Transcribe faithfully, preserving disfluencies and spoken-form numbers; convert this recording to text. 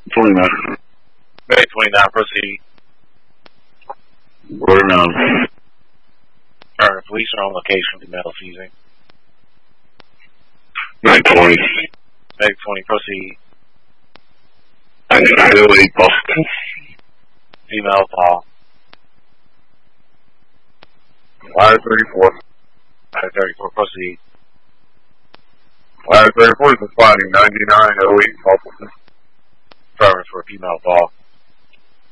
twenty-nine. May twenty-nine, proceed. forty-nine. Alright, police are on location with metal seizing. May twenty. May twenty, proceed. Billy Boston. Female Paul. Wire thirty-four. Wire thirty-four, proceed. Wire thirty-four is responding ninety-nine oh eight Paulson. Affirmative for female Paul.